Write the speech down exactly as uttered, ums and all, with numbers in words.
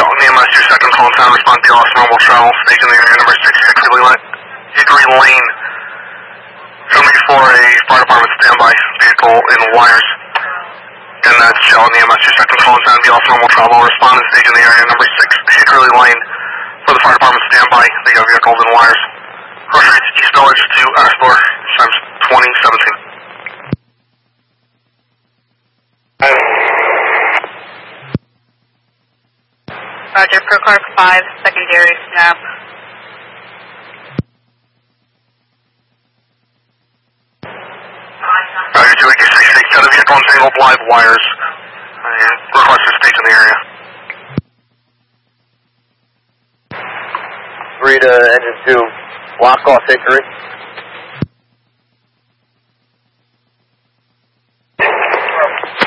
Shelton E M S, two seconds, call sound, respond to lost normal travel, stage in the area number six, Hickory Lane. Hickory Lane. Show me for a fire department standby vehicle in wires. And that's Shelton E M S, two seconds, call sound, lost normal travel, respond to stage in the area number six, Hickory Lane. For the fire department standby, they got vehicles in wires. Crush rates East Village to Ashmore, times twenty seventeen. Roger, Pro Clark five, secondary snap. Roger, two eighty-six, eight, set of vehicle on single live wires. And request to stage in the area. Three to engine two, block off Hickory.